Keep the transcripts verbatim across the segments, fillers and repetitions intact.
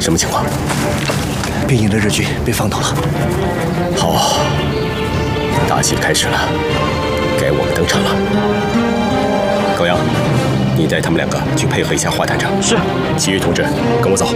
什么情况？ 兵营的日军被放倒了。 好，大戏开始了，该我们登场了。高阳，你带他们两个去配合一下华探长。 是。 其余同志，跟我走。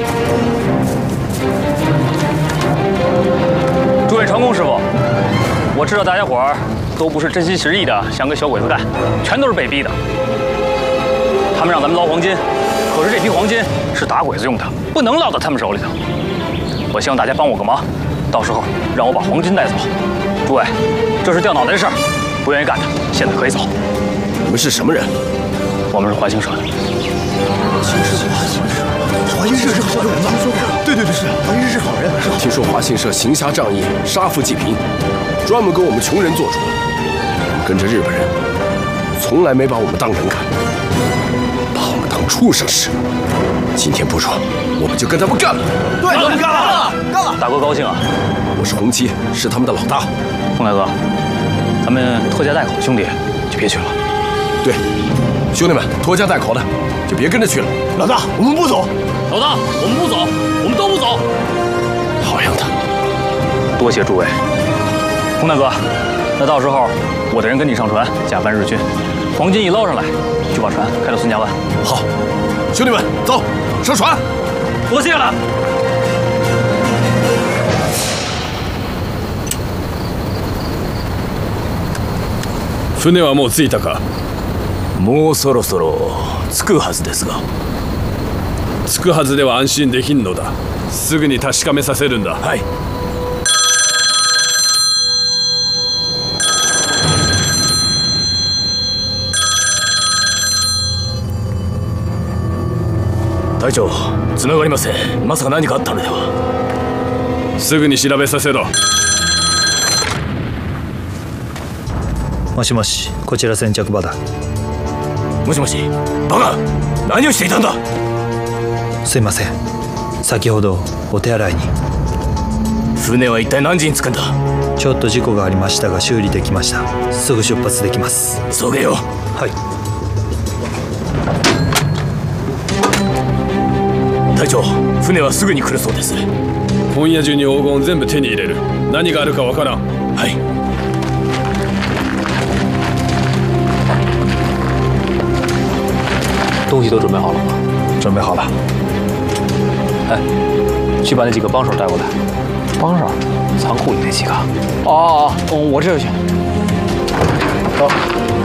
诸位长工师傅，我知道大家伙儿都不是真心实意的想给小鬼子干，全都是被逼的。他们让咱们捞黄金，可是这批黄金是打鬼子用的，不能落到他们手里头。我希望大家帮我个忙，到时候让我把黄金带走。诸位，这是掉脑袋的事儿，不愿意干的现在可以走。 你们是什么人？ 我们是华兴社的。 华兴社，华兴社是好人吗？对对对，是华兴社是好人。 听说华兴社行侠仗义，杀富济贫，专门跟我们穷人做主。跟着日本人，从来没把我们当人看，把我们当畜生使。今天不爽，我们就跟他们干了。 对，我们干了，干了。 大哥高兴啊！ 我是洪七，是他们的老大。 洪大哥，咱们拖家带口的兄弟就别去了。 对，兄弟们，拖家带口的就别跟着去了。 老大，我们不走。 老大，我们不走，我们都不走。 好样的！ 多谢诸位。洪大哥，那到时候我的人跟你上船，假扮日军，黄金一捞上来，就把船开到孙家湾。 好，兄弟们，走，上船。 多谢了。 船はもう着いたか？ もうそろそろ着くはずですが。 着くはずでは安心できんのだ。すぐに確かめさせるんだ。 はい。隊長、繋がりません。まさか何かあったのでは。 すぐに調べさせろ。 もしもし、こちら先着場だ。 もしもし、バカ、何をしていたんだ。 すいません、先ほどお手洗いに。 船は一体何時に着くんだ。 ちょっと事故がありましたが修理できました。すぐ出発できます。 急げよ。 はい。 隊長、船はすぐに来るそうです。 今夜中に黄金全部手に入れる。何があるかわからん。 はい。 东西都准备好了吗？ 准备好了。 哎，去把那几个帮手带过来。帮手？仓库里那几个？哦哦哦，我这就去。走。